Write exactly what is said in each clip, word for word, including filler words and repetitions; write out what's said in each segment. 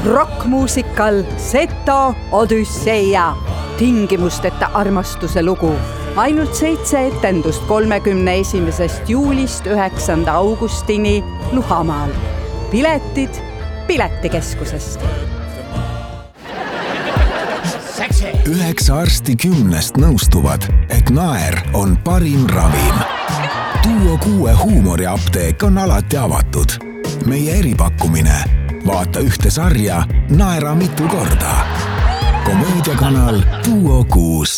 rockmuusikal Seto Odüsseia, tingimusteta armastuse lugu. Ainult seitse etendust kolmekümne esimesest juulist üheksanda augustini Luhamaal. Piletid Piletikeskusest. Üheksa arsti kümnest nõustuvad, et naer on parim ravim. Duo kuue huumoriapteek on alati avatud. Meie eripakkumine. Vaata ühte sarja, naera mitu korda. Komöödiakanal Duo kuus.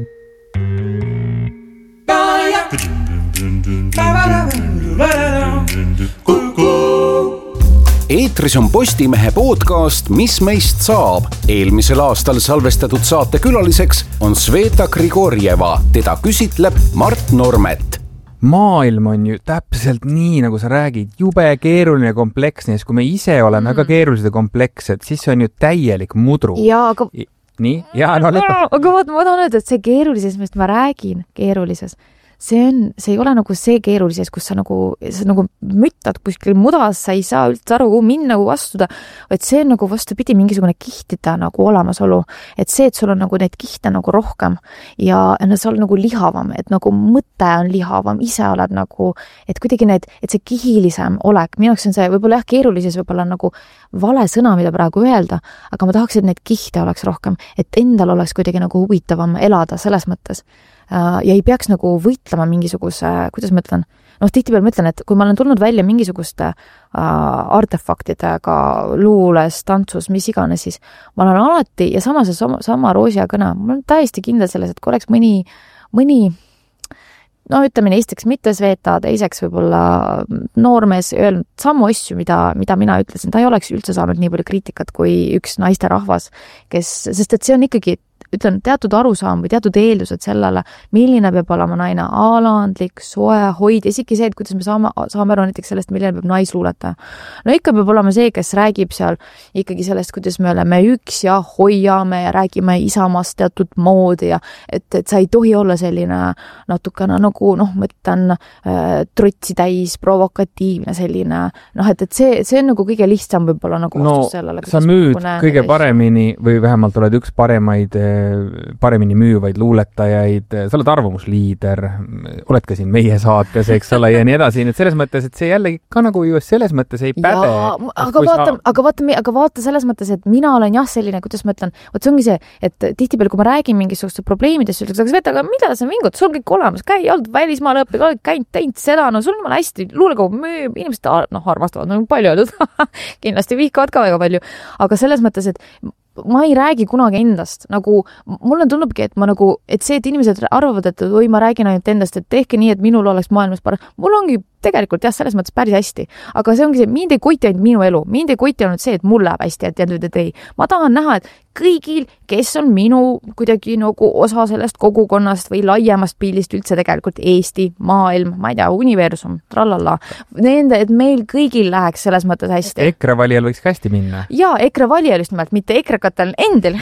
Eetris on Postimehe podcast Mis meist saab. Eelmisel aastal salvestatud saate külaliseks on Sveta Grigorjeva. Teda küsitleb Mart Normet. Maailm on ju täpselt nii, nagu sa räägid, jube keeruline ja kompleksne. Kui me ise oleme väga keerulised ja komplekssed, siis see on ju täielik mudru. Ja, aga... Nii? Ja, no lõpeb. Aga vaat, ma tahan öelda, et see keerulises, millest ma räägin keerulises, see on, see ei ole nagu see keerulises, kus sa nagu, sa nagu müttad kuskil mudas, sa ei saa üldse aru, kuhu minna, kuhu astuda, et see on nagu vastupidi mingisugune kihtida nagu olemasolu, et see, et sul on nagu neid kihte nagu rohkem ja sa oled nagu lihavam, et nagu mõte on lihavam, ise oled nagu, et kuidagi need, et see kihilisem olek, minu jaoks on see võib-olla jah, keerulises võib-olla nagu vale sõna, mida praegu öelda, aga ma tahaks, et neid kihte oleks rohkem, et endal oleks kuidagi nagu huvitavam elada selles mõttes. Ja ei peaks nagu võitlema mingisuguse, kuidas ma ütlen, noh, tihtipeale mõtlen, et kui ma olen tulnud välja mingisuguste äh, artefaktidega luules, tantsus, mis iganes, siis ma olen alati, ja sama see sama, sama Roosia kõne, ma olen täiesti kindel selles, et kui oleks mõni, mõni no ütleme esiteks mitte Sveta, teiseks võib-olla noormees öelnud samu asju, mida, mida mina ütlesin, ta ei oleks üldse saanud nii palju kriitikat kui üks naiste rahvas, kes, sest et see on ikkagi ütlen, teatud arusaam või teatud eeldused sellele, milline peab olema naine alandlik, soe, hoid, isegi see, et kuidas me saame, saame aru näiteks sellest, milline peab naisluuletaja. No ikka peab olema see, kes räägib seal ikkagi sellest, kuidas me oleme üks ja hoiame ja räägime isamast teatud moodi ja et, et sa ei tohi olla selline natukene nagu, noh, mõtlen äh, trotsi täis, provokatiivne selline, noh, et, et see, see on nagu kõige lihtsam võib-olla nagu no, vastus sellele. Sa müüd kõige paremini või vähemalt oled üks paremaid paremini müüvaid luuletajaid, sa oled arvamusliider, oled ka siin meie saates, eks ole, ja nii edasi, et selles mõttes, et see jällegi ka nagu ju selles mõttes ei päde. Ja, aga, vaata, sa... aga, vaata, aga vaata selles mõttes, et mina olen jah selline, kuidas ma ütlen, võt see ongi see, et tihtipeale, kui ma räägin mingisugust probleemidest, ütles, aga Sveta, aga mida sa vingud, sul on kõik olemas, käi, olnud välismaal õppig, oled käinud, teinud seda, no sul on jumala hästi, luulekogu müüb, inimesed noh, armastavad, no palju öeldud, kindlasti vihkavad ka väga palju, aga selles mõttes, et ma ei räägi kunagi endast, nagu mul on tulnudki, et ma nagu, et see, et inimesed arvavad, et oi, ma räägin ainult endast, et tehke nii, et minul oleks maailmas parem. Mul ongi tegelikult jah, selles mõttes päris hästi, aga see ongi see, mind ei koti ainult minu elu, mind ei koti ainult see, et mul läheb hästi, et jälle ei. Ma tahan näha, et kõigil, kes on minu kuidagi nagu osa sellest kogukonnast või laiemast pildist üldse tegelikult Eesti, maailm, ma ei tea, universum, trallalla, nende, et meil kõigil läheks selles mõttes hästi. EKRE valijal võiks hästi minna. Jaa, EKRE valijal just nimelt, mitte EKRE-katel endil.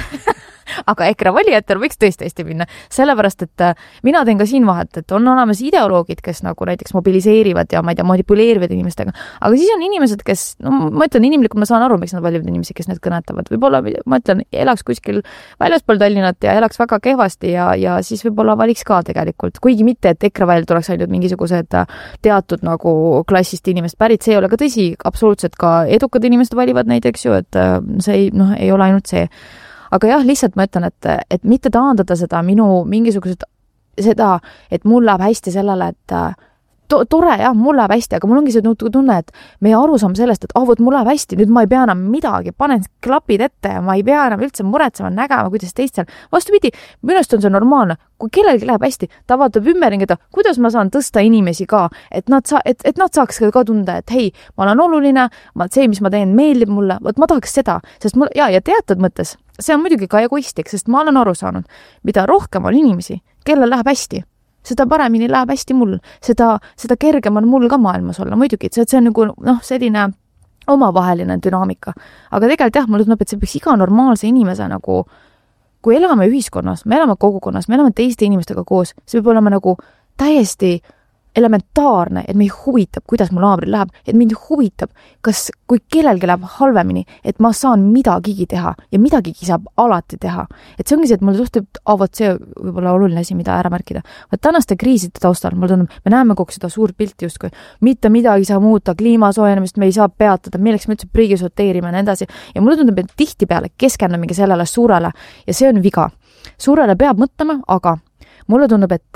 Aga EKRE valijatel võiks tõesti hästi minna, sellepärast, et mina teen ka siin vahet, et on olemas ideoloogid, kes nagu näiteks mobiliseerivad ja ma ei tea, manipuleerivad inimestega, aga siis on inimesed, kes, no ma ütlen inimlikult, ma saan aru, miks nad valivad inimesi, kes need kõnetavad, võib-olla ma ütlen, elaks kuskil väljaspool Tallinnat ja elaks väga kehvasti ja, ja siis võib-olla valiks ka tegelikult, kuigi mitte, et EKRE väljal tuleks ainult mingisugused teatud nagu klassist inimest pärit, see ei ole ka tõsi, absoluutselt ka edukad inimesed valivad näiteks ju, et see ei, noh, ei ole ainult see. Aga jah, lihtsalt ma ütlen, et, et mitte taandada seda minu mingisugused, seda, et mul läheb hästi sellele, et to, tore jah, mul läheb hästi, aga mul ongi see tunne, et meie aru saame sellest, et ah, võt, mul läheb hästi, nüüd ma ei pea enam midagi, panen klapid ette ja ma ei pea enam üldse muretsema, nägema, kuidas teistel. Vastupidi, minust on see normaalne. Kui kellelgi läheb hästi, ta vaatab ümberringi, et kuidas ma saan tõsta inimesi ka, et nad, sa, et, et nad saaks ka tunda, et hei, ma olen oluline, ma, see, mis ma teen, meeldib mulle, võt ma tahaks seda, sest mul, ja, ja teatud mõttes, see on muidugi ka egoistlik, sest ma olen aru saanud, mida rohkem on inimesi, kellel läheb hästi, seda paremini läheb hästi mul, seda, seda kergem on mul ka maailmas olla, muidugi, see, see on nagu, noh, selline omavaheline dünaamika, aga tegelikult jah, mulle tundub, et see peaks iga normaalse inimese nagu kui elame ühiskonnas, me elame kogukonnas, me elame teiste inimestega koos, see peab olema nagu täiesti elementaarne, et meid huvitab, kuidas mu naabril läheb, et mind huvitab, kas, kui kellelgi läheb halvemini, et ma saan midagigi teha ja midagigi saab alati teha. Et see ongi see, et mulle suhtub, avot see võib-olla oluline asi, mida ära märkida. Vaat tänaste kriiside taustal, mulle tundub, me näeme kogu seda suurt pilti justkui, mitte midagi saa muuta, kliima soojenemist me ei saa peatada, milleks me üldse priigi sorteerime ja nii edasi. Ja mulle tundub, et tihtipeale keskendumegi sellele suurele ja see on viga. Suurele peab mõtlema, aga mulle tundub, et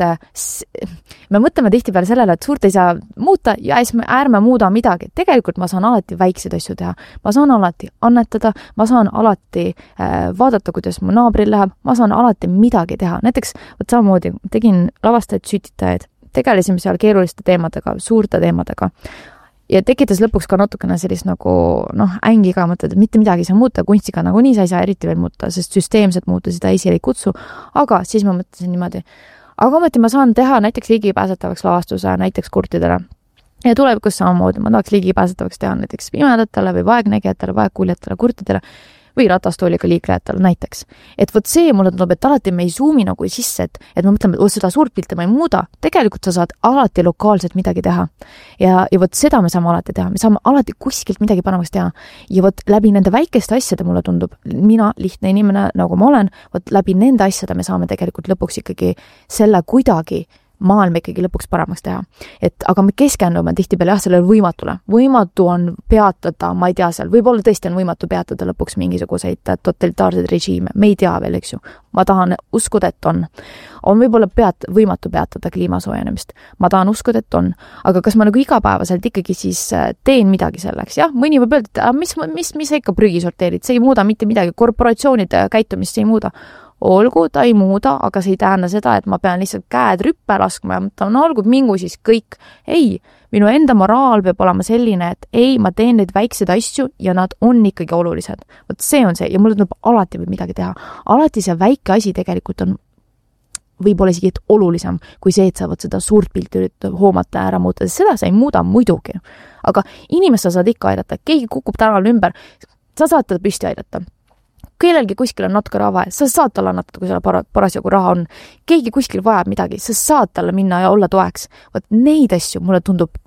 me mõtleme tihtipeale sellele, et suurt ei saa muuta ja siis ärme muuda midagi. Tegelikult ma saan alati väikseid asju teha. Ma saan alati annetada, ma saan alati äh, vaadata, kuidas mu naabril läheb, ma saan alati midagi teha. Näiteks, võt samamoodi, tegin lavastajaid, sütitajaid, tegelesime seal keeruliste teemadega, suurte teemadega. Ja tekitas lõpuks ka natukene sellist nagu, noh, ängiga mõtled, et mitte midagi ei saa muuta, kunstiga nagu nii sa ei saa eriti veel muuta, sest süsteemset muuta seda esile ei kutsu, aga siis ma mõtlesin niimoodi, aga ometi ma saan teha näiteks ligipääsetavaks lavastuse näiteks kurtidele. Ja tulevikus samamoodi, ma tahaks ligipääsetavaks teha näiteks pimedatele või vaegnägijatele, vaegkuuljatele, kurtidele või ratastooliga liiklejatele näiteks. Et võt see mulle tundub, et alati me ei suumi nagu sisse, et, et me mõtleme, et seda suurt pilti ma ei muuda. Tegelikult sa saad alati lokaalselt midagi teha. Ja, ja võt seda me saame alati teha. Me saame alati kuskilt midagi panemaks teha. Ja võt läbi nende väikeste asjade mulle tundub, mina, lihtne inimene, nagu ma olen, võt läbi nende asjade me saame tegelikult lõpuks ikkagi selle kuidagi maailma ikkagi lõpuks paremaks teha. Et, aga me keskendume tihtipeale jah, sellele võimatule. Võimatu on peatada, ma ei tea seal, võib-olla tõesti on võimatu peatada lõpuks mingisuguseid totalitaarseid režiime. Me ei tea veel, eks ju. Ma tahan uskuda, et on. On võib-olla peat, võimatu peatada kliimasoojenemist. Ma tahan uskuda, et on. Aga kas ma nagu igapäevaselt ikkagi siis teen midagi selleks? Jah, mõni võib öelda, et mis, mis, mis sa ikka prügi sorteerid? See ei muuda mitte midagi. Korporatsioonide käitumist see ei muuda. Olgu, ta ei muuda, aga see ei tähenda seda, et ma pean lihtsalt käed rüppe laskma ja mõtlen, no olgu mingu siis kõik. Ei, minu enda moraal peab olema selline, et ei, ma teen neid väikseid asju ja nad on ikkagi olulised. Võt see on see ja mulle tuleb alati võib midagi teha. Alati see väike asi tegelikult on võib-olla isegi olulisem kui see, et sa võid seda suurt pilti üritada hoomata ära muuta. Seda sa ei muuda muidugi. Aga inimest sa saad ikka aidata. Keegi kukub tänaval ümber, sa saad teda püsti aidata. Kellelgi kuskil on natuke raha vaja, sa saad talle annata, kui selle parasjagu raha on. Keegi kuskil vajab midagi, sa saad talle minna ja olla toeks. Võt neid asju mulle tundub,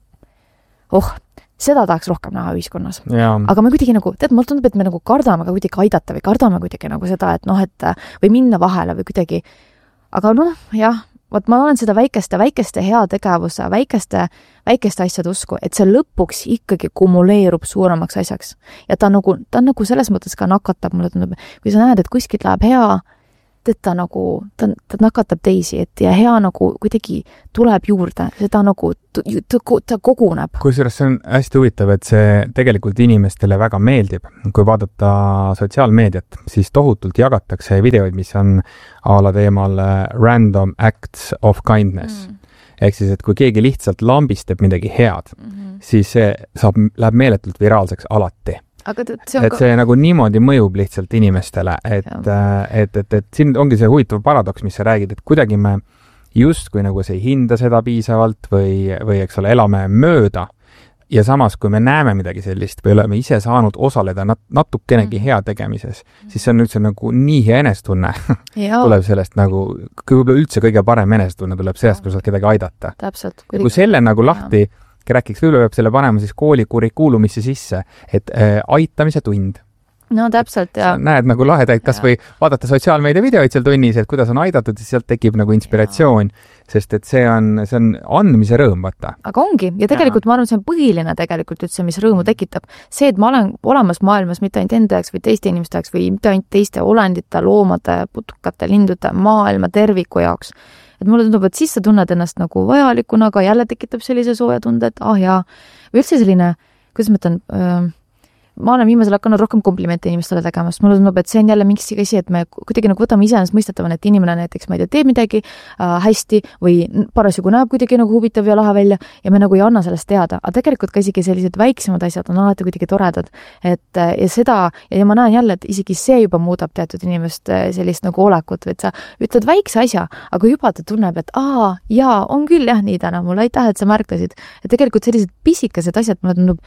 oh, seda tahaks rohkem näha ühiskonnas. Ja. Aga me kuidagi nagu, tead, mulle tundub, et me nagu kardame ka kuidagi aidata või kardame kuidagi nagu seda, et noh, et või minna vahele või kuidagi. Aga noh, jah, võt ma olen seda väikeste, väikeste hea tegevuse, väikeste, väikeste asjade usku, et see lõpuks ikkagi kumuleerub suuremaks asjaks. Ja ta nagu, ta nagu selles mõttes ka nakatab, mulle tundub, kui sa näed, et kuskilt läheb hea, et ta nagu, ta, ta nakatab teisi, et ja hea nagu kuidagi tuleb juurde, seda nagu, ta, ta koguneb. Kusjuures see on hästi huvitav, et see tegelikult inimestele väga meeldib. Kui vaadata sotsiaalmeediat, siis tohutult jagatakse videoid, mis on a la teemal random acts of kindness. Mm. Ehk siis, et kui keegi lihtsalt lambistab midagi head, mm-hmm. siis see saab, läheb meeletult viraalseks alati. Aga see on et see ka... nagu niimoodi mõjub lihtsalt inimestele, et, et, et, et siin ongi see huvitav paradoks, mis sa räägid, et kuidagi me just kui nagu see ei hinda seda piisavalt või, või eks ole, elame mööda ja samas, kui me näeme midagi sellist või oleme ise saanud osaleda nat- natukenegi mm. hea tegemises, siis see on üldse nagu nii hea enestunne tuleb sellest nagu, kui üldse kõige parem enestunne tuleb sellest, kui saad kedagi aidata. Täpselt. Ja kui selle nagu lahti ja. Rääkiks, võib-olla peab selle panema siis kooli kurikuulumisse sisse, et äh, aitamise tund. No täpselt, ja. Näed nagu lahedaid, kas ja. Või vaadata sotsiaalmeedia videoid seal tunnis, et kuidas on aidatud, siis sealt tekib nagu inspiratsioon, ja. Sest et see on, see on andmise rõõm, vaata. Aga ongi, ja tegelikult ja. Ma arvan, see on põhiline tegelikult üldse, mis rõõmu tekitab. See, et ma olen olemas maailmas mitte ainult enda jaoks või teiste inimeste jaoks või mitte ainult teiste olendite, loomade, putukate, lindude, maailma terviku jaoks. Et mulle tundub, et siis sa tunned ennast nagu vajalikuna, aga jälle tekitab sellise sooja tunde, et ah jaa, või üldse selline, kuidas ma ütlen, öö, ma olen viimasel hakanud rohkem komplimente inimestele tegema, sest mulle tundub, et see on jälle mingi asi, et me kuidagi nagu võtame iseenesest mõistetavana, et inimene näiteks, ma ei tea, teeb midagi äh, hästi või parasjagu näeb kuidagi nagu huvitav ja lahe välja ja me nagu ei anna sellest teada. Aga tegelikult ka isegi sellised väiksemad asjad on alati kuidagi toredad. Et ja seda, ja ma näen jälle, et isegi see juba muudab teatud inimest sellist nagu olekut, et sa ütled väikse asja, aga juba ta tunneb, et aa, jaa, on küll jah nii täna mulle, aitäh, et sa märkasid. Et tegelikult sellised pisikesed asjad mulle tundub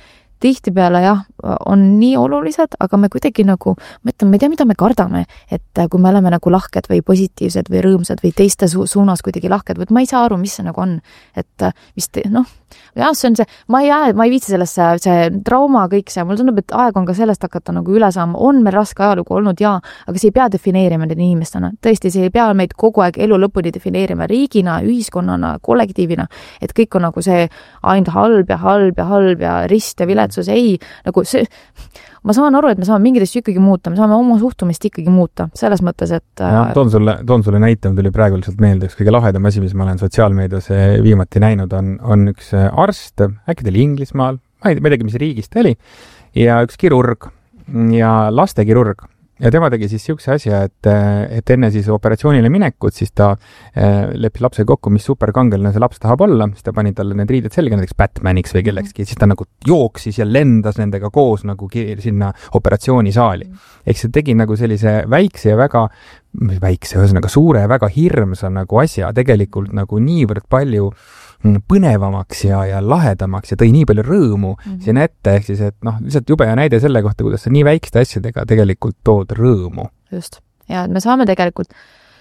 tihtipeale jah, on nii olulised, aga me kuidagi nagu, ma ütlen, me ei tea, mida me kardame, et kui me oleme nagu lahked või positiivsed või rõõmsad või teiste su- suunas kuidagi lahked, või ma ei saa aru, mis see nagu on, et mis te, noh, jah, see on see, ma ei jää, ma ei viitsi sellesse, see trauma, kõik see, mul tundub, et aeg on ka sellest hakata nagu üle saama, on meil raske ajalugu olnud, jaa, aga see ei pea defineerima neid inimestena, tõesti, see ei pea meid kogu aeg elu lõpuni defineerima riigina, ühiskonnana, kollektiivina, et kõik on nagu see ainult halb ja halb ja halb ja rist ja viletsus, ei, nagu see, ma saan aru, et me saame mingit asju ikkagi muuta, me saame oma suhtumist ikkagi muuta, selles mõttes, et ja, toon sulle, toon sulle näite, mul tuli praegu lihtsalt meelde, üks kõige lahedam asi, mis ma olen sotsiaalmeedias viimati näinud, on, on üks arst, äkki ta oli Inglismaal, ma ei tea, mis riigist ta oli, ja üks kirurg ja lastekirurg. Ja tema tegi siis siukse asja, et, et enne siis operatsioonile minekut, siis ta äh, leppis lapse kokku, mis superkangeline see laps tahab olla, siis ta pani talle need riided selga, näiteks Batmaniks või kellekski, siis ta nagu jooksis ja lendas nendega koos nagu sinna operatsioonisaali. Ehk see tegi nagu sellise väikse ja väga, väikse, ühesõnaga suure ja väga hirmsa nagu asja tegelikult nagu niivõrd palju põnevamaks ja, ja lahedamaks ja tõi nii palju rõõmu mm-hmm. sinna ette, ehk siis, et noh, lihtsalt jube ja näide selle kohta, kuidas sa nii väikeste asjadega tegelikult tood rõõmu. Just. Ja me saame tegelikult,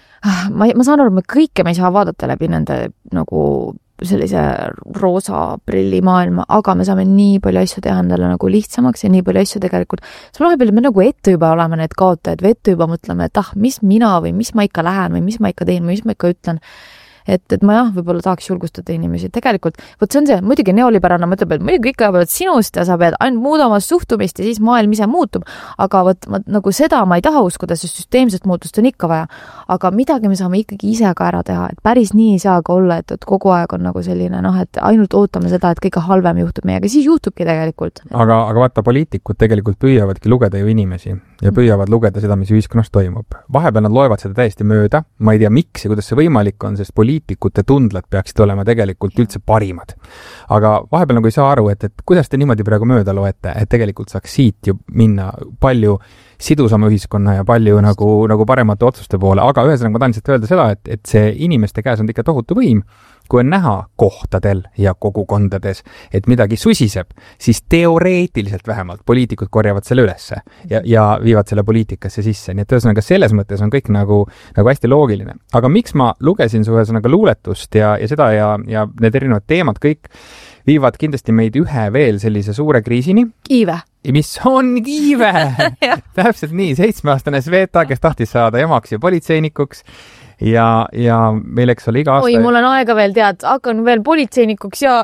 ma, ma saan aru, me kõike me ei saa vaadata läbi nende nagu sellise roosa prillimaailma, aga me saame nii palju asju teha endale nagu lihtsamaks ja nii palju asju tegelikult. See vahepeal me nagu ette juba oleme need kaotajad või ette juba mõtleme, et ah, mis mina või mis ma ikka lähen või mis ma ikka teen või mis ma ikka ütlen. Et, et ma jah, võib-olla tahaks julgustada inimesi. Tegelikult, võt see on see, muidugi neoliberaalne mõtleb, et muidugi kõik ajavad sinust ja sa pead ainult muuda oma suhtumist ja siis maailm ise muutub. Aga võt, võt, nagu seda ma ei taha uskuda, sest süsteemset muutust on ikka vaja. Aga midagi me saame ikkagi ise ka ära teha. Et päris nii ei saa ka olla, et, et kogu aeg on nagu selline, noh, et ainult ootame seda, et kõige halvem juhtub meiega. Siis juhtubki tegelikult. Aga, aga vaata, poliitikud tegelikult püüavadki lugeda ju inimesi ja püüavad lugeda seda, mis ühiskonnas toimub. Vahepeal nad loevad seda täiesti mööda. Ma ei tea, miks ja kuidas see võimalik on, sest poliitikute tundlad peaksid olema tegelikult üldse parimad. Aga vahepeal nagu ei saa aru, et, et kuidas te niimoodi praegu mööda loete, et tegelikult saaks siit ju minna palju sidusama ühiskonna ja palju nagu, nagu paremate otsuste poole. Aga ühesõnaga ma tahan lihtsalt öelda seda, et, et see inimeste käes on ikka tohutu võim. Kui on näha kohtadel ja kogukondades, et midagi susiseb, siis teoreetiliselt vähemalt poliitikud korjavad selle ülesse ja, ja viivad selle poliitikasse sisse. Nii et ühesõnaga selles mõttes on kõik nagu, nagu hästi loogiline. Aga miks ma lugesin su ühesõnaga luuletust ja, ja seda ja, ja need erinevad teemad kõik viivad kindlasti meid ühe veel sellise suure kriisini. Kiive. Mis on kiive! Täpselt nii, seitsmeaastane Sveta, kes tahtis saada emaks ja politseinikuks. Ja, ja meil eks ole iga aasta... Oi, mul on aega veel tead, hakkan veel politseinikuks ja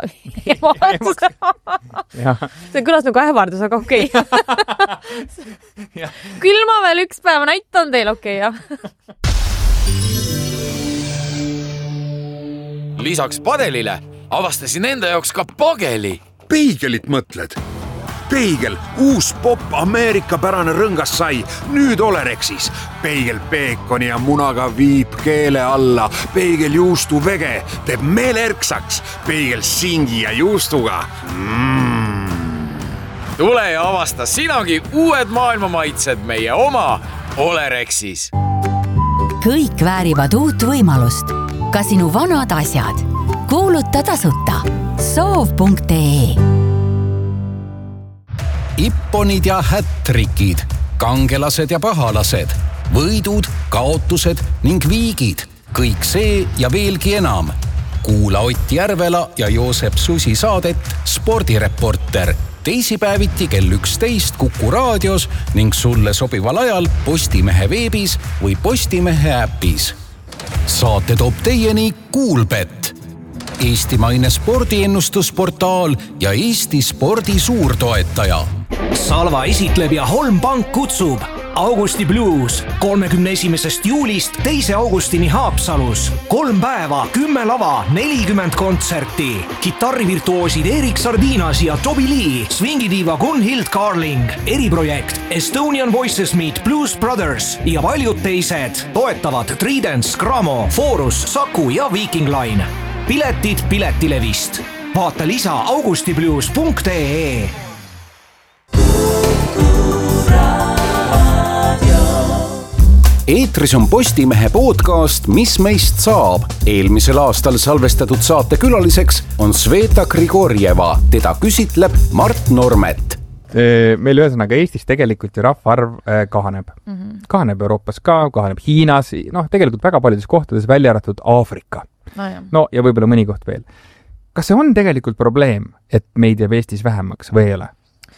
emaks. See kõlas nagu ähvardus, aga okei. Okay. Küll ma veel üks päev näitan teil, okei, okay, jah. Lisaks padelile avastasin enda jaoks ka pageli. Peigelit mõtled? Peigel, uus pop Ameerika pärane rõngas sai, nüüd Olerexis. Peigel peekoni ja munaga viib keele alla. Peigel juustu vege teeb meelerksaks. Peigel singi ja juustuga. Mm. Tule ja avasta sinagi uued maailma maitsed meie oma Olerexis. Kõik väärivad uut võimalust. Ka sinu vanad asjad. Kuuluta tasuta. soov punkt ee Ipponid ja hättrikid, kangelased ja pahalased, võidud, kaotused ning viigid. Kõik see ja veelgi enam. Kuula Ott Järvela ja Joosep Susi saadet Spordireporter. Teisipäeviti kell üksteist Kuku raadios ning sulle sobival ajal Postimehe veebis või Postimehe äpis. Saate toob teieni Kuulbet. Eestimaine spordiennustusportaal ja Eesti spordi suurtoetaja. Salva esitleb ja Holm Pank kutsub Augusti Blues kolmekümne esimesest juulist teise augustini Haapsalus. Kolm päeva, kümme lava, nelikümmend kontserti. Kitarrivirtuoosid Erik Sardinas ja Toby Lee, swingidiiva Gunhild Carling, eriprojekt Estonian Voices Meet Blues Brothers ja paljud teised. Toetavad Tridents, Gramo, Forus, Saku ja Viking Line. Piletid Piletilevist. Vaata lisa augustiblues punkt ee. Eetris on Postimehe podcast Mis meist saab. Eelmisel aastal salvestatud saate külaliseks on Sveta Grigorjeva. Teda küsitleb Mart Normet. Meil ühesõnaga Eestis tegelikult ju rahvaarv kahaneb. Mm-hmm. Kahaneb Euroopas ka, kahaneb Hiinas, noh, tegelikult väga paljudes kohtades välja arvatud Aafrika. No, no ja võib-olla mõni koht veel. Kas see on tegelikult probleem, et meid jääb Eestis vähemaks või ei ole?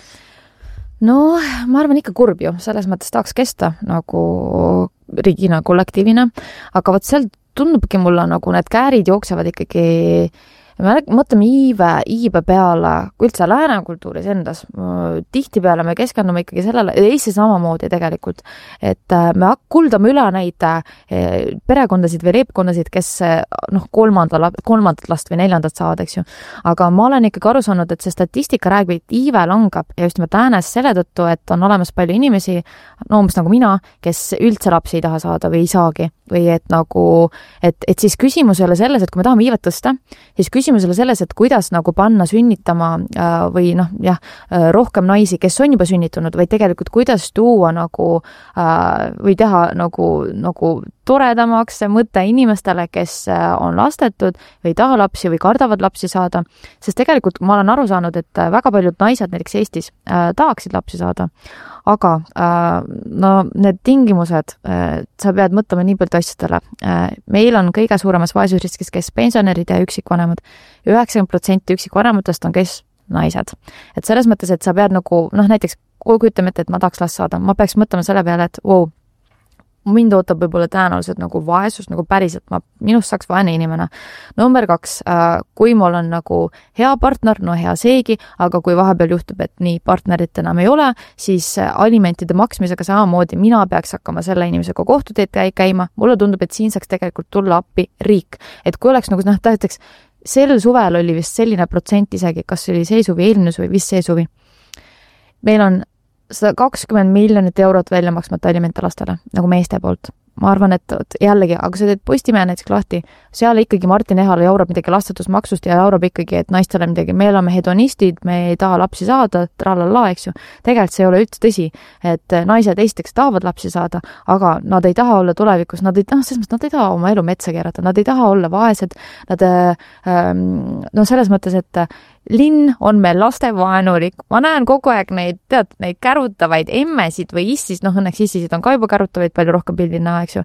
No, ma arvan ikka kurb ju, selles mõttes tahaks kesta nagu riigina, kollektiivina, aga võt seal tundubki mulle nagu need käärid jooksevad ikkagi, me mõtleme iive, iibe peale, kui üldse lääne kultuuris endas, tihti peale me keskendume ikkagi sellele, Eestis samamoodi tegelikult, et me kuldame üle neid perekondasid või leibkondasid, kes noh, kolmanda, kolmandat last või neljandat saavad, eks ju. Aga ma olen ikkagi aru saanud, et see statistika räägib, et iive langab ja just nimelt äänes selle tõttu, et on olemas palju inimesi, no umbes nagu mina, kes üldse lapsi ei taha saada või ei saagi, või et nagu, et, et siis küsimus ei ole selles, et kui me tahame iivet tõsta, siis küsimus ei ole selles, et kuidas nagu panna sünnitama äh, või noh, jah, äh, rohkem naisi, kes on juba sünnitunud, või tegelikult kuidas tuua nagu äh, või teha nagu, nagu toredamaks see mõte inimestele, kes on lastetud või ei taha lapsi või kardavad lapsi saada, sest tegelikult ma olen aru saanud, et väga paljud naised näiteks Eestis äh, tahaksid lapsi saada, aga äh, no need tingimused, äh, sa pead mõtlema nii palju asjadele. Äh, meil on kõige suuremas vaesusriskis, kes pensionärid ja üksikvanemad. üheksakümmend protsenti üksikvanematest on kes naised. Et selles mõttes, et sa pead nagu, noh näiteks, kui ütleme, et ma tahaks last saada, ma peaks mõtlema selle peale, et wow, mind ootab võib-olla tõenäoliselt nagu vaesus, nagu päriselt, ma, minust saaks vaene inimene. Number kaks, kui mul on nagu hea partner, no hea seegi, aga kui vahepeal juhtub, et nii partnerit enam ei ole, siis alimentide maksmisega samamoodi mina peaks hakkama selle inimesega kohtuteed käima. Mulle tundub, et siin saaks tegelikult tulla appi riik. Et kui oleks nagu, noh, taheteks, sel suvel oli vist selline protsent isegi, kas oli see suvi, eelmine suvi, vist see suvi. Meil on sada kakskümmend miljonit eurot välja maksmata alimente lastele, nagu meeste poolt. Ma arvan, et jällegi, aga sa teed Postimehe näiteks lahti, seal ikkagi Martin Ehal jaurab midagi lastetusmaksust ja jaurab ikkagi, et naistele midagi, me oleme hedonistid, me ei taha lapsi saada, tralala, eks ju. Tegelikult see ei ole üldse tõsi, et naised esiteks tahavad lapsi saada, aga nad ei taha olla tulevikus, nad ei, noh, selles mõttes, nad ei taha oma elu metsa keerata, nad ei taha olla vaesed, nad, ähm, no selles mõttes, et linn on meil lastevaenulik, ma näen kogu aeg neid, tead, neid kärutavaid emmesid või issis, noh õnneks issisid on ka juba kärutavaid palju rohkem pildil näha, eks ju.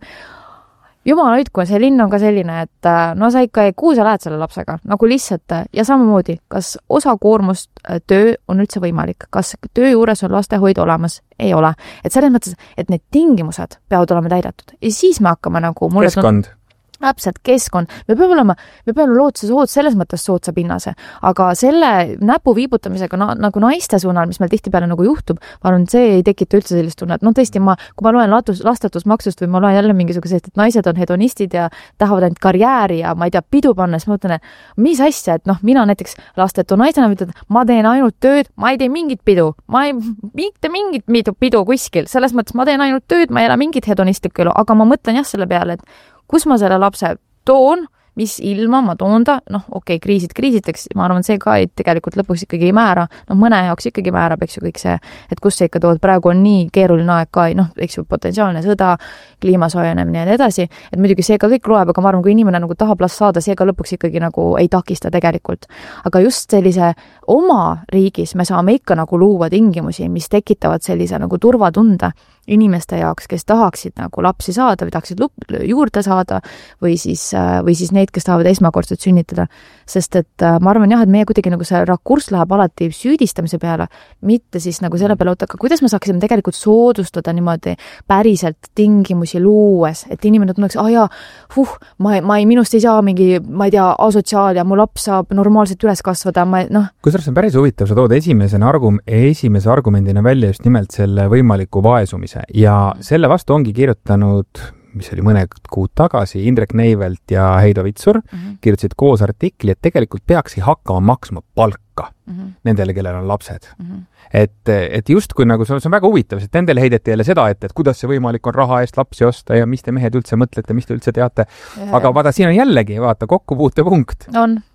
Jumal hoidku, see linn on ka selline, et no sa ikka, kuhu sa lähed selle lapsega, nagu lihtsalt ja samamoodi, kas osa koormust töö on üldse võimalik, kas töö juures on lastehoid olemas, ei ole. Et selles mõttes, et need tingimused peavad olema täidetud ja siis me hakkame nagu keskkond. Täpselt, keskkond. Me peame olema, me peame lootsa sood, selles mõttes soodsa pinnase, aga selle näpu viibutamisega na, nagu naiste suunal, mis meil tihtipeale nagu juhtub, ma arvan, see ei tekita üldse sellist tunnet. No tõesti, ma, kui ma loen latus, lastetusmaksust või ma loen jälle mingisugused, et naised on hedonistid ja tahavad ainult karjääri ja ma ei tea, pidu panna, siis ma mõtlen, et mis asja, et noh, mina näiteks lastetu naisena ütlen, ma teen ainult tööd, ma ei tee mingit pidu, ma ei mitte mingit pidu, pidu kuskil, selles mõttes ma teen ainult tööd, ma ei ela mingit hedonistlikku elu, aga ma mõtlen jah selle peale, et kus ma selle lapse toon, mis ilma ma toon ta, noh, okei, okay, kriisid kriisiteks, ma arvan, see ka tegelikult lõpuks ikkagi ei määra, noh, mõne jaoks ikkagi määrab, eks ju, kõik see, et kus see ikka tood, praegu on nii keeruline aeg ka, noh, eks ju, potentsiaalne sõda, kliimasoojenemine ja nii edasi, et muidugi see ka kõik loeb, aga ma arvan, kui inimene nagu tahab last saada, see ka lõpuks ikkagi nagu ei takista tegelikult. Aga just sellise oma riigis me saame ikka nagu luua tingimusi, mis tekitavad sellise nagu turvatunde inimeste jaoks, kes tahaksid nagu lapsi saada või tahaksid juurde saada või siis, või siis neid, kes tahavad esmakordselt sünnitada. Sest et ma arvan jah, et meie kuidagi nagu see rakurss läheb alati süüdistamise peale, mitte siis nagu selle peale, aga kuidas me saaksime tegelikult soodustada niimoodi päriselt tingimusi luues, et inimene tunneks, ah jaa, huh, ma, ma ei, minust ei saa mingi, ma ei tea, asotsiaal ja mu laps saab normaalselt üles kasvada, ma noh. Kusjuures on päris huvitav, sa tood esimesena argum, esimese argumendina välja just nimelt selle võimaliku vaesumise ja selle vastu ongi kirjutanud, mis oli mõned kuud tagasi, Indrek Neivelt ja Heido Vitsur mm-hmm. kirjutasid koos artikli, et tegelikult peakski hakkama maksma palka mm-hmm. nendele, kellel on lapsed. Mm-hmm. Et, et just kui nagu see on väga huvitav, et nendele heideti jälle seda, et, et kuidas see võimalik on raha eest lapsi osta ja mis te mehed üldse mõtlete, mis te üldse teate. Ja, aga vaata, siin on jällegi, vaata, kokkupuutepunkt. On.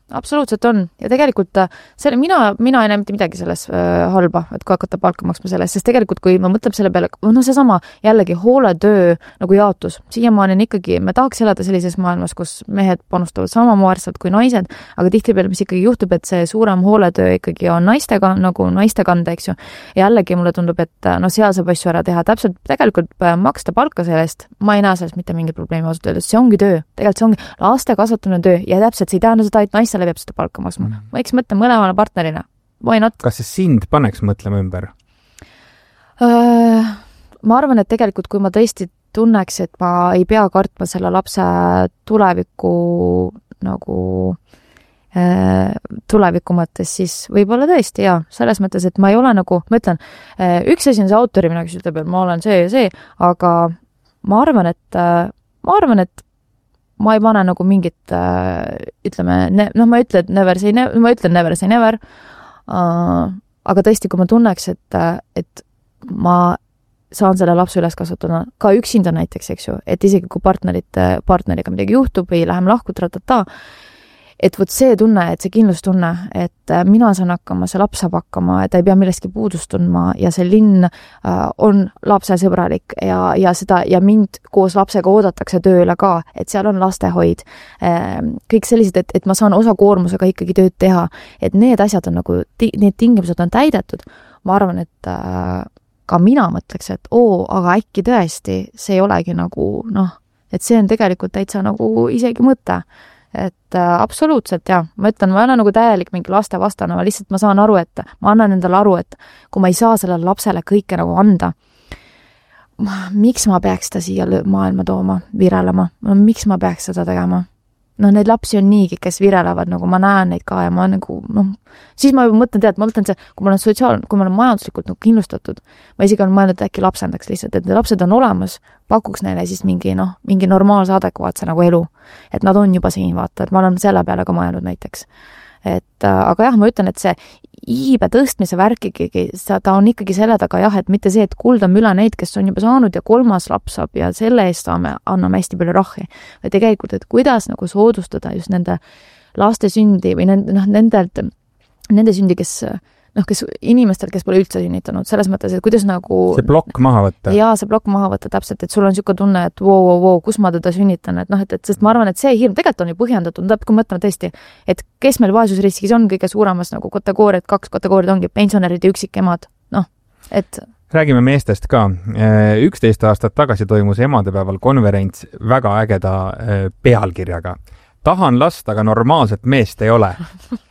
absoluutselt on. Ja tegelikult selle, mina, mina ei näe mitte midagi selles äh, halba, et kui hakata palka maksma sellest, sest tegelikult kui ma mõtleb selle peale, no see sama jällegi hooletöö nagu jaotus, siiamaani on ikkagi, me tahaks elada sellises maailmas, kus mehed panustavad samamoärselt kui naised, aga tihtipeale, mis ikkagi juhtub, et see suurem hooletöö ikkagi on naistega, nagu naiste kanda, eks ju. Ja jällegi mulle tundub, et no seal saab asju ära teha, täpselt tegelikult maksta palka sellest, ma ei näe sellest mitte mingit probleemi ausalt öeldes, see ongi töö, tegelikult see ongi laste kasvatamine töö ja täpselt see ei tähenda seda, et naistele peab seda palka maksma. Mm. Ma eks mõtle mõlemale partnerina. Why not? Kas see sind paneks mõtlema ümber? Uh, ma arvan, et tegelikult kui ma tõesti tunneks, et ma ei pea kartma selle lapse tuleviku nagu uh, tuleviku mõttes, siis võib-olla tõesti, jaa, selles mõttes, et ma ei ole nagu, ma ütlen, uh, üks asi on see autori, mina kes ütleb, et ma olen see ja see, aga ma arvan, et uh, ma arvan, et ma ei pane nagu mingit, ütleme, noh, ma ütlen, et never say never, ma ütlen never say never, aga tõesti, kui ma tunneks, et, et ma saan selle lapse üles kasvatada ka üksinda näiteks, eks ju, et isegi kui partnerit, partneriga midagi juhtub või läheme lahku, tratata, et võt see tunne, et see kindlustunne, et mina saan hakkama, see laps saab hakkama, et ta ei pea millestki puudust tundma ja see linn on lapsesõbralik ja, ja seda, ja mind koos lapsega oodatakse tööle ka, et seal on lastehoid. Kõik sellised, et, et ma saan osa koormusega ikkagi tööd teha, et need asjad on nagu, need tingimused on täidetud. Ma arvan, et ka mina mõtleks, et oo, aga äkki tõesti, see ei olegi nagu, noh, et see on tegelikult täitsa nagu isegi mõte. Et äh, absoluutselt, jah. Ma ütlen, ma ei ole nagu täielik mingi laste vastane, ma lihtsalt ma saan aru, et ma annan endale aru, et kui ma ei saa sellele lapsele kõike nagu anda, miks ma peaks ta siia maailma tooma, virelema? No, miks ma peaks seda tegema? No neid lapsi on niigi, kes virelevad, nagu ma näen neid ka ja ma nagu, noh, siis ma juba mõtlen, tead, ma mõtlen see, kui ma olen sotsiaal, kui ma olen majanduslikult nagu kindlustatud, ma isegi olen mõelnud, et äkki lapsendaks lihtsalt, et need lapsed on olemas, pakuks neile siis mingi, noh, mingi normaalse adekvaatse nagu elu, et nad on juba siin, vaata, et ma olen selle peale ka mõelnud näiteks. Et, aga jah, ma ütlen, et see iibe tõstmise värk ikkagi, ta on ikkagi selle taga jah, et mitte see, et kuldame üle neid, kes on juba saanud ja kolmas laps saab ja selle eest saame, anname hästi palju rahi. Või tegelikult, et kuidas nagu soodustada just nende laste sündi või nende, noh, nendelt, nende sündi, kes, noh, kes inimestel, kes pole üldse sünnitanud, selles mõttes, et kuidas nagu see plokk maha võtta. Jaa, see plokk maha võtta täpselt, et sul on niisugune tunne, et voo, voo, voo, kus ma teda sünnitan, et noh, et, et sest ma arvan, et see hirm tegelikult on ju põhjendatud, täpselt kui mõtleme tõesti, et kes meil vaesusriskis on kõige suuremas nagu kategooriad, kaks kategooriad ongi pensionärid ja üksikemad, noh, et räägime meestest ka. üksteist aastat tagasi toimus emadepäeval konverents väga ägeda pealkirjaga. Tahan last, aga normaalset meest ei ole.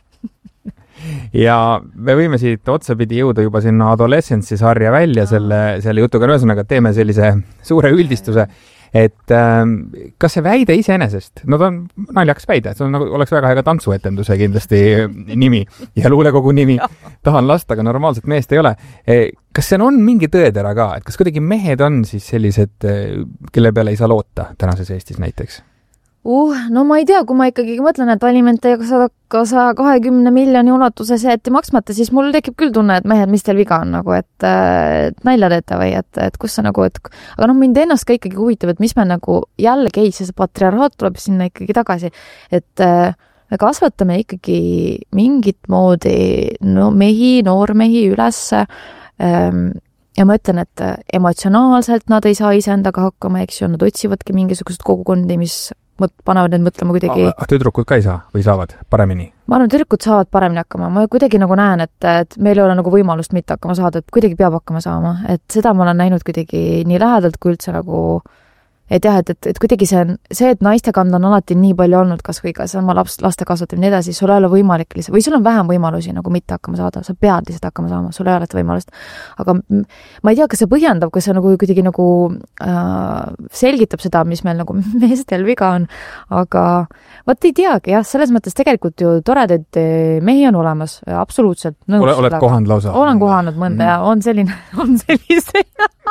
Ja me võime siit otsapidi jõuda juba sinna adolescentsi sarja välja selle, selle jutuga, ühesõnaga teeme sellise suure üldistuse, et äh, kas see väide iseenesest, no ta on naljakas väide, see on nagu, oleks väga hea tantsuetenduse kindlasti nimi ja luulekogu nimi, tahan last, aga normaalset meest ei ole. Kas see on mingi tõetera ka, et kas kuidagi mehed on siis sellised, kelle peale ei saa loota tänases Eestis näiteks? Uh, no ma ei tea, kui ma ikkagi mõtlen, et alimente ka saja kahekümne miljoni ulatuses jäeti maksmata, siis mul tekib küll tunne, et mehed, mis teil viga on, nagu, et, et nalja teete või, et, et kus see nagu, et aga noh, mind ennast ka ikkagi huvitab, et mis me nagu jällegi ei, see patriarhaat tuleb sinna ikkagi tagasi, et me kasvatame ikkagi mingit moodi no, mehi, noormehi üles ähm, ja ma ütlen, et emotsionaalselt nad ei saa iseendaga hakkama, eks ju, nad otsivadki mingisugust kogukondi, mis mõt, panevad need mõtlema kuidagi. Tüdrukud ka ei saa või saavad paremini? Ma arvan, tüdrukud saavad paremini hakkama. Ma kuidagi nagu näen, et, et meil ei ole nagu võimalust mitte hakkama saada, et kuidagi peab hakkama saama. Et seda ma olen näinud kuidagi nii lähedalt, kui üldse nagu et jah, et, et, et kuidagi see on, see, et naiste kanda on alati nii palju olnud, kas või ka sama laps, laste kasvatamine nii edasi, sul ei ole võimalik lihtsalt, või sul on vähem võimalusi nagu mitte hakkama saada, sa pead lihtsalt hakkama saama, sul ei ole võimalust. Aga ma ei tea, kas see põhjendab, kas see nagu kuidagi nagu äh, selgitab seda, mis meil nagu meestel viga on, aga võt ei teagi, jah, selles mõttes tegelikult ju toredaid mehi on olemas, absoluutselt. Ole, oled kohanud lausa? Olen kohanud mõnda mm. ja on selline, on sellise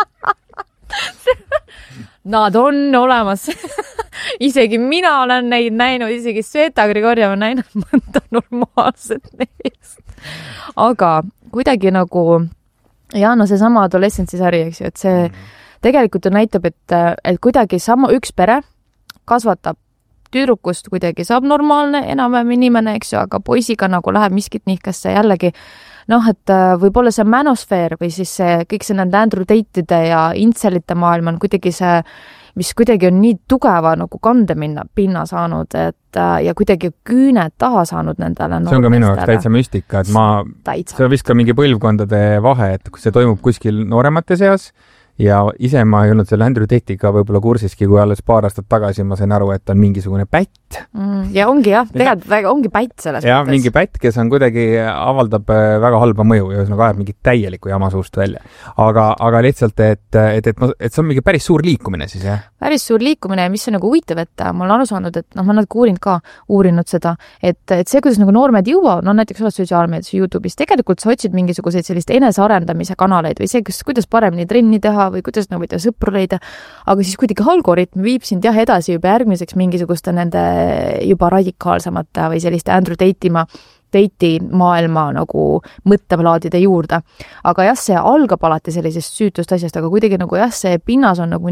Nad on olemas. Isegi mina olen neid näinud, isegi Sveta Grigorjev on näinud mõnda normaalset neist. Aga kuidagi nagu, ja no see sama adolescentsi sari, eks ju, et see tegelikult ju näitab, et, et kuidagi sama üks pere kasvatab tüdrukust kuidagi saab normaalne enam-vähem inimene, eks ju, aga poisiga nagu läheb miskit nihkesse jällegi, noh, et võib-olla see manosfeer või siis see, kõik see nende Andrew Tate'ide ja intselite maailm on kuidagi see, mis kuidagi on nii tugeva nagu kandeminna pinna saanud, et ja kuidagi küüned taha saanud nendele. See on ka minu jaoks täitsa müstika, et ma, see on vist ka mingi põlvkondade vahe, et kui see toimub kuskil nooremate seas ja ise ma ei olnud selle Andrew Tate'iga võib-olla kursiski, kui alles paar aastat tagasi ma sain aru, et on mingisugune pätt. Mm, ja ongi jah, tegelikult väga ongi pätt selles ja, mõttes. Mingi pätt, kes on kuidagi avaldab väga halba mõju ja nagu ajab mingi täielikku jama suust välja. Aga, aga lihtsalt, et, et, et, et see on mingi päris suur liikumine siis, jah? Päris suur liikumine ja mis on nagu huvitav, et ma olen aru saanud, et noh, ma olen uurinud ka, uurinud seda, et, et see, kuidas nagu noormed jõuavad, no näiteks oled sotsiaalmeedias YouTube'is, tegelikult sa otsid mingisuguseid sellist enesearendamise kanaleid või see, kuidas paremini trenni teha või kuidas nagu võita sõpru leida, aga siis kuidagi algoritm viib sind jah edasi juba järgmiseks mingisuguste nende juba radikaalsemate või selliste Andrew Tate'ima Tate'i maailma nagu mõttepalaadide juurde. Aga jah, see algab alati sellisest süütust asjast, aga kuidagi nagu jah, see pinnas on nagu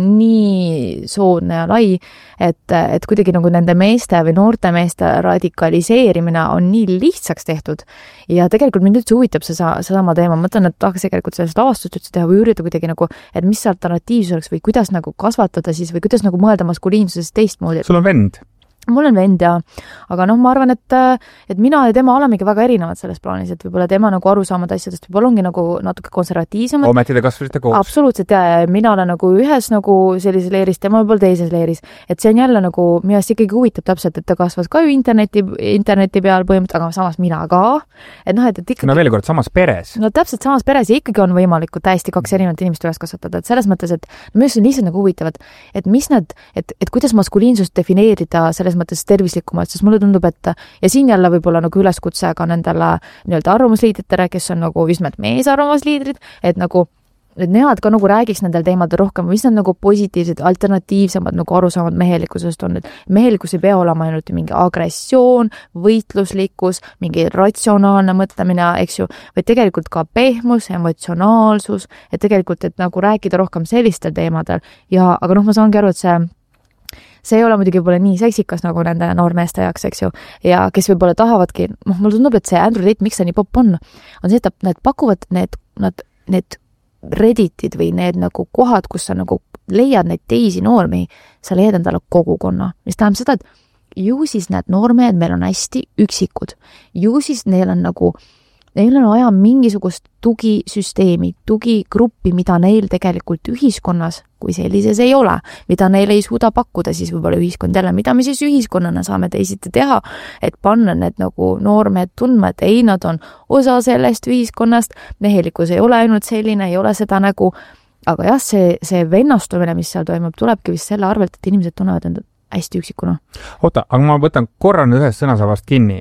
nii soodne ja lai, et, et kuidagi nagu nende meeste või noorte meeste radikaliseerimine on nii lihtsaks tehtud. Ja tegelikult mind üldse huvitab see, see sama teema. Ma mõtlen, et tahaks tegelikult sellest avastust üldse teha või üritada kuidagi nagu, et mis alternatiivs oleks või kuidas nagu kasvatada siis või kuidas nagu mõelda maskuliinsusest teistmoodi. Sul on vend? Mul on vend ja, aga noh, ma arvan, et, et mina ja tema olemegi väga erinevad selles plaanis, et võib-olla tema nagu arusaamad asjadest võib-olla ongi nagu natuke konservatiivsemad. Ometi te kasvasite koos. Absoluutselt ja, ja mina olen nagu ühes nagu sellises leeris, tema võib-olla teises leeris. Et see on jälle nagu, minu arust ikkagi huvitab täpselt, et ta kasvas ka ju interneti, interneti peal põhimõtteliselt, aga samas mina ka. Et noh, et, et ikkagi... No veel kord, samas peres. No täpselt samas peres ja ikkagi on võimalik täiesti kaks erinevat inimest üles kasvatada. Et selles mõttes, et minu arust on lihtsalt nagu huvitavad, et mis need, et, et kuidas maskuliinsust defineerida selles mõttes tervislikum, sest mulle tundub, et ja siin jälle võib-olla nagu üleskutse ka nendele nii-öelda arvamusliidritele, kes on nagu just nimelt mees arvamusliidrid, et nagu et nemad ka nagu räägiks nendel teemadel rohkem, mis on nagu positiivsed, alternatiivsemad nagu arusaamad mehelikkusest on, et mehelikkus ei pea olema ainult mingi agressioon, võitluslikkus, mingi ratsionaalne mõtlemine, eks ju, või tegelikult ka pehmus, emotsionaalsus, et tegelikult, et nagu rääkida rohkem sellistel teemadel ja, aga noh, ma saangi aru, et see see ei ole muidugi võib-olla nii seksikas nagu nende noormeeste jaoks, eks ju, ja kes võib-olla tahavadki, noh, mulle tundub, et see Andrew Tate, miks see nii popp on, on see, et need pakuvad need, need, need redditid või need nagu kohad, kus sa nagu leiad neid teisi noormi, sa leiad endale kogukonna, mis tähendab seda, et ju siis need noormehed meil on hästi üksikud, ju siis neil on nagu neil on vaja mingisugust tugisüsteemi, tugigruppi, mida neil tegelikult ühiskonnas, kui sellises ei ole, mida neil ei suuda pakkuda, siis võib-olla ühiskond jälle, mida me siis ühiskonnana saame teisiti teha, et panna need nagu noormehed tundma, et ei, nad on osa sellest ühiskonnast, mehelikkus ei ole ainult selline, ei ole seda nagu, aga jah, see, see vennastumine, mis seal toimub, tulebki vist selle arvelt, et inimesed tunnevad enda hästi üksikuna. Oota, aga ma võtan korran ühest sõnasabast kinni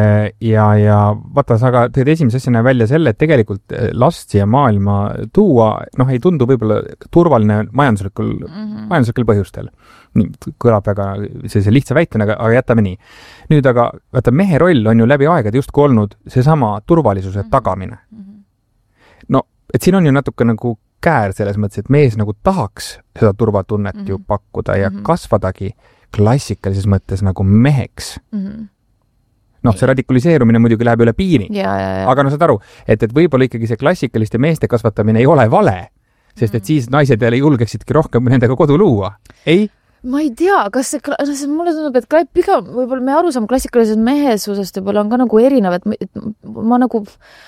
ja, ja vaata, sa ka tõid esimese asjana välja selle, et tegelikult last siia maailma tuua, noh, ei tundu võib-olla turvaline majanduslikul, mm -hmm. majanduslikul põhjustel. Nii, kõlab väga sellise lihtsa väitena, aga, aga jätame nii. Nüüd aga, vaata, mehe roll on ju läbi aegade just olnud seesama turvalisuse mm -hmm. tagamine. Mm -hmm. No, et siin on ju natuke nagu käär selles mõttes, et mees nagu tahaks seda turvatunnet mm -hmm. ju pakkuda ja mm -hmm. kasvadagi klassikalises mõttes nagu meheks. Mm -hmm. Noh, see radikaliseerumine muidugi läheb üle piiri. Ja, ja, ja. Aga no saad aru, et, et võib-olla ikkagi see klassikaliste meeste kasvatamine ei ole vale, sest et siis naised jälle julgeksidki rohkem nendega kodu luua. Ei? Ma ei tea, kas see, mulle tundub, et pigem võib-olla me arusaam klassikalisest mehesusest võib-olla on ka nagu erinev, et ma nagu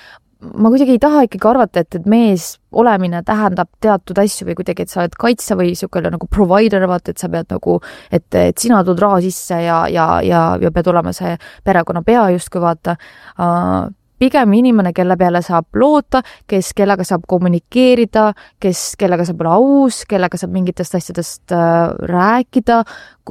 ma kuidagi ei taha ikkagi arvata, et, et mees olemine tähendab teatud asju või kuidagi, et sa oled kaitse või niisugune nagu provider, vaata, et sa pead nagu, et, et sina tood raha sisse ja, ja, ja, ja pead olema see perekonna pea justkui vaata. Uh, pigem inimene, kelle peale saab loota, kes, kellega saab kommunikeerida, kes, kellega saab olla aus, kellega saab mingitest asjadest uh, rääkida.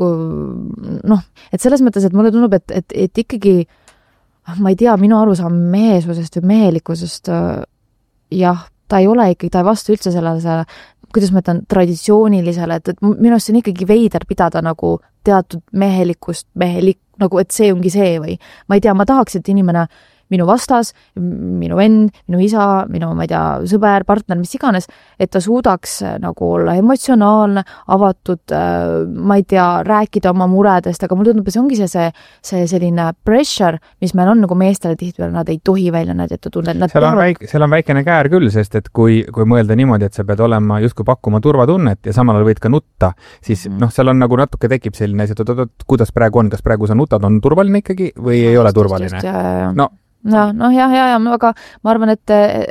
Noh, et selles mõttes, et mulle tundub, et, et, et ikkagi ma ei tea, minu arusaam mehesusest või mehelikkusest, jah, ta ei ole ikkagi, ta ei vastu üldse sellele, kuidas ma ütlen, traditsioonilisele, et, et minu arust see on ikkagi veider pidada nagu teatud mehelikkust, mehelik, nagu et see ongi see või ma ei tea, ma tahaks, et inimene minu vastas, minu vend, minu isa, minu, ma ei tea, sõber, partner, mis iganes, et ta suudaks nagu olla emotsionaalne, avatud, ma ei tea, rääkida oma muredest, aga mulle tundub, see ongi see, see, see selline pressure, mis meil on nagu meestele tihtipeale, nad ei tohi välja näidata tunde. Seal on, väik, seal on väikene käär küll, sest et kui, kui mõelda niimoodi, et sa pead olema justkui pakkuma turvatunnet ja samal ajal võid ka nutta, siis mm. noh, seal on nagu natuke tekib selline asi, et oot, kuidas praegu on, kas praegu sa nutad, on turvaline ikkagi või ei ole turvaline? No, no, no jah, jah, jah, aga ma arvan, et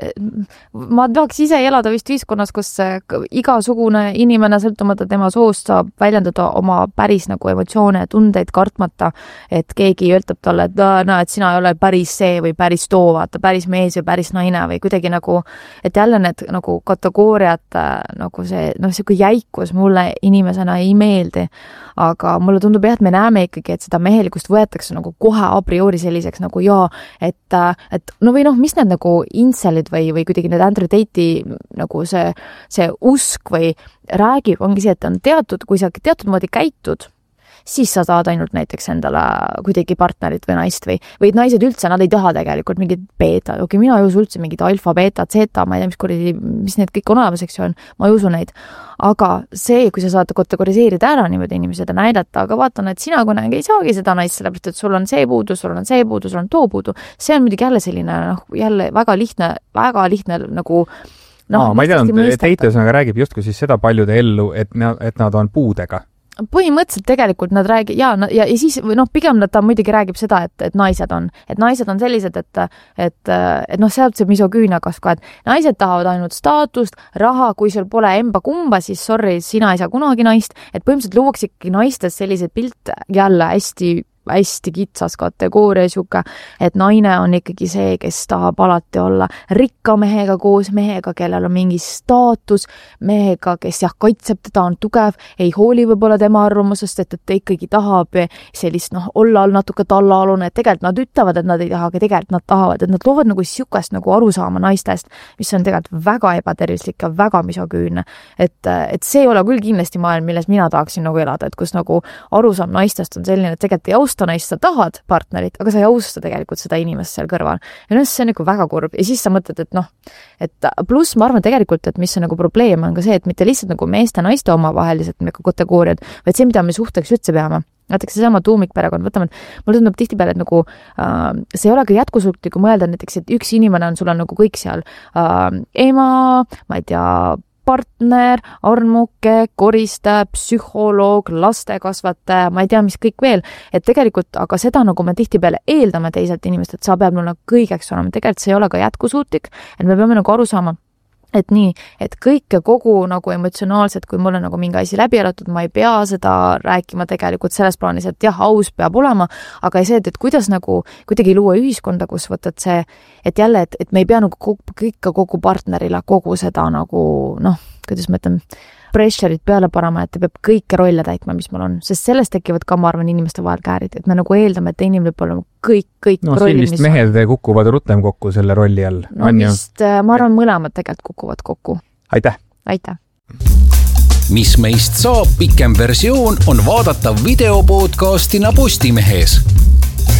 ma tahaks ise elada vist ühiskonnas, kus igasugune inimene sõltumata tema soost saab väljendada oma päris nagu emotsioone ja tundeid kartmata, et keegi ütleb talle, et no, et sina ei ole päris see või päris too, vaata, päris mees või päris naine või kuidagi nagu, et jälle need nagu kategooriad nagu see, noh, see kui jäikus mulle inimesena ei meeldi, aga mulle tundub jah, et me näeme ikkagi, et seda mehelikust võetakse nagu kohe a priori selliseks nagu jaa, et et no või noh, mis need nagu inselid või, või kuidagi need Andrew Tate'i nagu see, see usk või räägib, ongi see, et on teatud, kui sa teatud moodi käitud, siis sa saad ainult näiteks endale kuidagi partnerit või naist või, või naised üldse, nad ei taha tegelikult mingit beeta, okei, mina ei usu üldse mingit alfa, beeta, zeta, ma ei tea, mis, kuradi, mis need kõik on olemas, eks ju on, ma ei usu neid. Aga see, kui sa saad kategoriseerida ära niimoodi inimesed ja näidata, aga vaatan, et sina kunagi ei saagi seda naist, sellepärast, et sul on see puudu, sul on see puudu, sul on too puudu, see on muidugi jälle selline, noh, jälle väga lihtne, väga lihtne nagu no, no, ma ei tea, Teite sõnaga räägib justkui siis seda paljude ellu, et, et nad on puudega. Põhimõtteliselt tegelikult nad räägi, ja, ja, ja siis, või noh, pigem ta muidugi räägib seda, et, et naised on, et naised on sellised, et, et, et noh, sealt see misogüünia kasv ka, et naised tahavad ainult staatust, raha, kui sul pole emba kumba, siis sorry, sina ei saa kunagi naist, et põhimõtteliselt luuaks ikkagi naistes sellised pilt jälle hästi hästi kitsas kategooria siuke, et naine on ikkagi see, kes tahab alati olla rikka mehega koos, mehega, kellel on mingi staatus, mehega, kes jah, kaitseb teda, on tugev, ei hooli võib-olla tema arvamusest, et, et ta ikkagi tahab sellist, noh, olla natuke tallaalune, et tegelikult nad ütlevad, et nad ei taha, aga tegelikult nad tahavad, et nad loovad nagu siukest nagu arusaama naistest, mis on tegelikult väga ebatervislik ja väga misogüünne. Et, et see ei ole küll kindlasti maailm, milles mina tahaksin nagu elada, et kus nagu arusaam naistest on selline, et tegelikult ei austa naist, sa tahad partnerit, aga sa ei austa tegelikult seda inimest seal kõrval. Ja noh, see on nagu väga kurb. Ja siis sa mõtled, et noh, et pluss ma arvan tegelikult, et mis on nagu probleem, on ka see, et mitte lihtsalt nagu meeste ja naiste omavahelised nagu kategooriad, vaid see, mida me suhteks üldse peame. Näiteks see sama tuumikperekond, võtame, et mulle tundub tihtipeale, et nagu äh, see ei ole ka jätkusuutlik, kui mõelda näiteks, et üks inimene on, sul on nagu kõik seal äh, ema, ma ei tea, partner, armuke, koristaja, psühholoog, lastekasvataja, ma ei tea, mis kõik veel, et tegelikult, aga seda nagu me tihtipeale eeldame teiselt inimest, et sa peab mulle kõigeks olema, tegelikult see ei ole ka jätkusuutlik, et me peame nagu aru saama, et nii, et kõike kogu nagu emotsionaalselt, kui mul on nagu mingi asi läbi elatud, ma ei pea seda rääkima tegelikult selles plaanis, et jah, aus peab olema, aga see, et, et kuidas nagu kuidagi luua ühiskonda, kus võtad see, et jälle, et, et me ei pea nagu kõike kogu partnerile kogu seda nagu, noh, kuidas ma ütlen, pressure'id peale parama, et ta peab kõike rolle täitma, mis mul on, sest sellest tekivad ka, ma arvan, inimeste vahel käärid, et me nagu eeldame, et inimene peab olema kõik, kõik no, rollid, mis on. Mehed kukuvad rutem kokku selle rolli all. No on vist, ju? Ma arvan, mõlemad tegelikult kukuvad kokku. Aitäh! Aitäh! Mis meist saab, pikem versioon on vaadatav videopodcastina Postimehes.